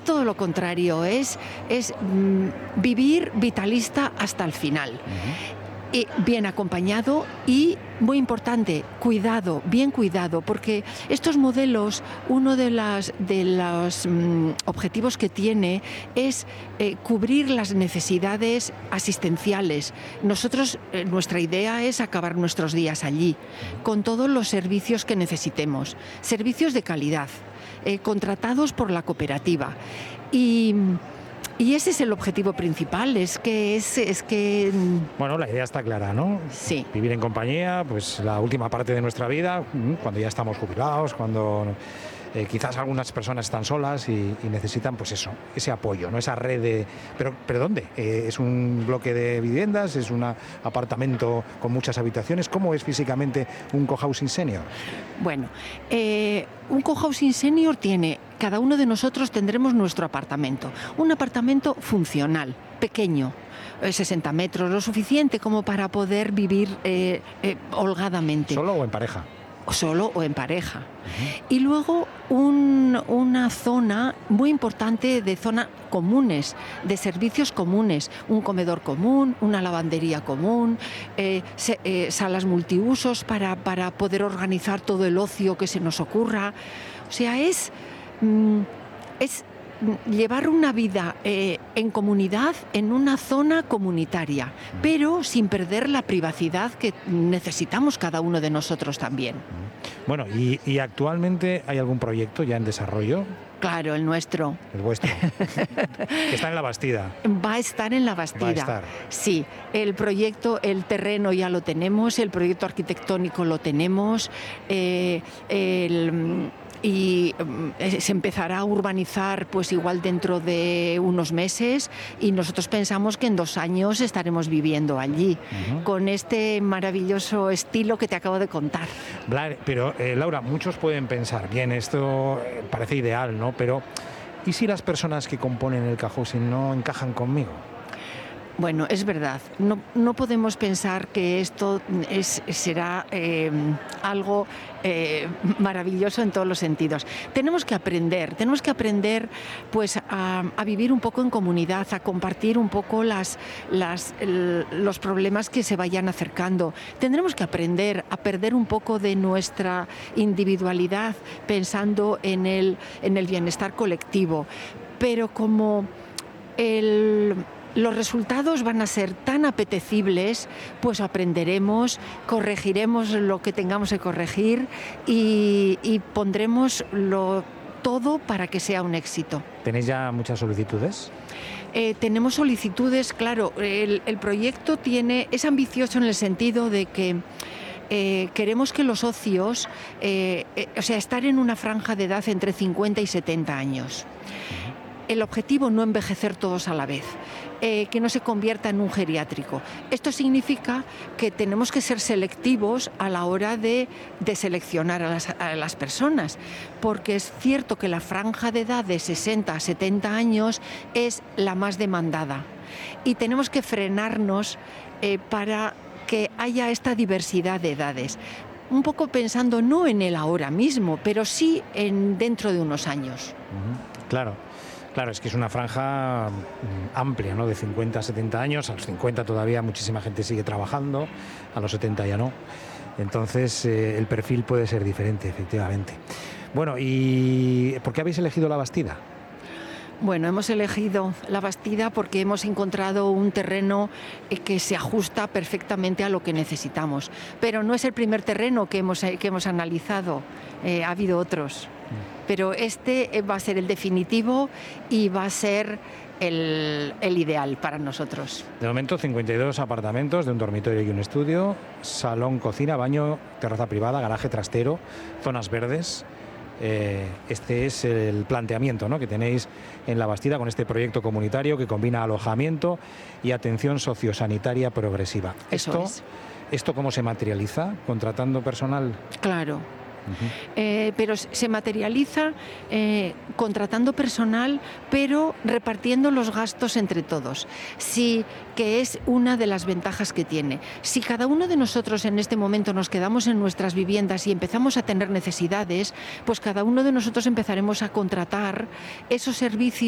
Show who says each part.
Speaker 1: todo lo contrario, es vivir vitalista hasta el final. Bien acompañado y, muy importante, bien cuidado, porque estos modelos, uno de los objetivos que tiene es cubrir las necesidades asistenciales. Nosotros, nuestra idea es acabar nuestros días allí, con todos los servicios que necesitemos, servicios de calidad, contratados por la cooperativa. Y ese es el objetivo principal, es que...
Speaker 2: Bueno, la idea está clara, ¿no?
Speaker 1: Sí.
Speaker 2: Vivir en compañía, pues la última parte de nuestra vida, cuando ya estamos jubilados, cuando quizás algunas personas están solas y necesitan, pues eso, ese apoyo, ¿no? Esa red de... ¿Pero dónde? ¿Es un bloque de viviendas? ¿Es un apartamento con muchas habitaciones? ¿Cómo es físicamente un cohousing senior?
Speaker 1: Bueno, un cohousing senior cada uno de nosotros tendremos nuestro apartamento. Un apartamento funcional, pequeño, 60 metros, lo suficiente como para poder vivir holgadamente.
Speaker 2: ¿Solo o en pareja?
Speaker 1: Solo o en pareja. Y luego una zona muy importante de zonas comunes, de servicios comunes, un comedor común, una lavandería común, salas multiusos para poder organizar todo el ocio que se nos ocurra. O sea, es llevar una vida en comunidad, en una zona comunitaria, pero sin perder la privacidad que necesitamos cada uno de nosotros también.
Speaker 2: Bueno, ¿y actualmente hay algún proyecto ya en desarrollo?
Speaker 1: Claro, el nuestro.
Speaker 2: El vuestro. Que está en La Bastida.
Speaker 1: Va a estar en La Bastida.
Speaker 2: Va a estar.
Speaker 1: Sí, el proyecto, el terreno ya lo tenemos, el proyecto arquitectónico lo tenemos, y se empezará a urbanizar pues igual dentro de unos meses, y nosotros pensamos que en 2 años estaremos viviendo allí, con este maravilloso estilo que te acabo de contar.
Speaker 2: Pero Laura, muchos pueden pensar, bien, esto parece ideal, ¿no? Pero ¿y si las personas que componen el cohousing no encajan conmigo?
Speaker 1: Bueno, es verdad, no podemos pensar que esto será algo maravilloso en todos los sentidos. Tenemos que aprender pues a vivir un poco en comunidad, a compartir un poco los problemas que se vayan acercando. Tendremos que aprender a perder un poco de nuestra individualidad pensando en el bienestar colectivo, pero como los resultados van a ser tan apetecibles, pues aprenderemos, corregiremos lo que tengamos que corregir y pondremos todo para que sea un éxito.
Speaker 2: ¿Tenéis ya muchas solicitudes?
Speaker 1: Tenemos solicitudes, claro. El proyecto es ambicioso en el sentido de que queremos que los socios, estar en una franja de edad entre 50 y 70 años. El objetivo, no envejecer todos a la vez, que no se convierta en un geriátrico. Esto significa que tenemos que ser selectivos a la hora de seleccionar a las personas, porque es cierto que la franja de edad de 60 a 70 años es la más demandada, y tenemos que frenarnos para que haya esta diversidad de edades. Un poco pensando no en el ahora mismo, pero sí dentro de unos años.
Speaker 2: Claro, es que es una franja amplia, ¿no? De 50 a 70 años, a los 50 todavía muchísima gente sigue trabajando, a los 70 ya no. Entonces el perfil puede ser diferente, efectivamente. Bueno, ¿y por qué habéis elegido La Bastida?
Speaker 1: Bueno, hemos elegido La Bastida porque hemos encontrado un terreno que se ajusta perfectamente a lo que necesitamos. Pero no es el primer terreno que hemos analizado, ha habido otros. Pero este va a ser el definitivo y va a ser el ideal para nosotros.
Speaker 2: De momento 52 apartamentos de un dormitorio y un estudio, salón, cocina, baño, terraza privada, garaje trastero, zonas verdes. Este es el planteamiento, ¿no?, que tenéis en La Bastida con este proyecto comunitario que combina alojamiento y atención sociosanitaria progresiva. ¿Esto cómo se materializa? ¿Contratando personal?
Speaker 1: Claro. Pero se materializa contratando personal, pero repartiendo los gastos entre todos. Sí, que es una de las ventajas que tiene. Si cada uno de nosotros en este momento nos quedamos en nuestras viviendas y empezamos a tener necesidades, pues cada uno de nosotros empezaremos a contratar esos servicios